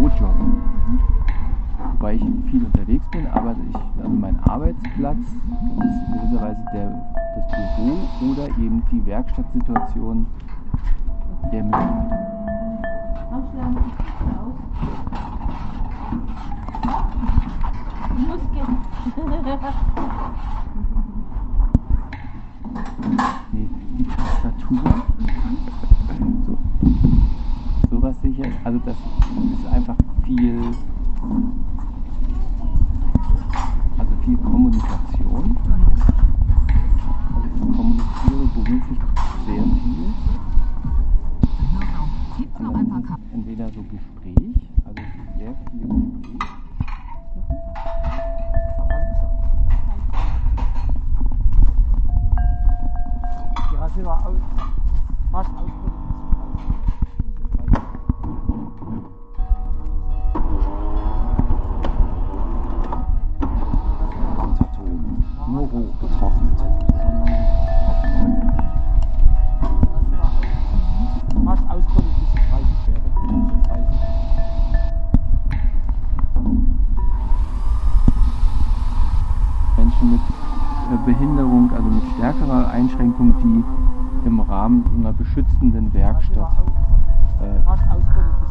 Bürojob. Wobei ich viel unterwegs bin, aber also mein Arbeitsplatz ist in gewisser Weise das Büro oder eben die Werkstattsituation der Mitarbeiter. Nee, die Tastatur. Sowas sicher. Also das ist einfach viel Kommunikation. Also ich kommuniziere beruflich sehr viel. Entweder so Gespräch, also sehr viel Gespräch. Nur roh getrocknet. Menschen mit Behinderung, also mit stärkerer Einschränkung, die im Rahmen einer beschützenden Werkstatt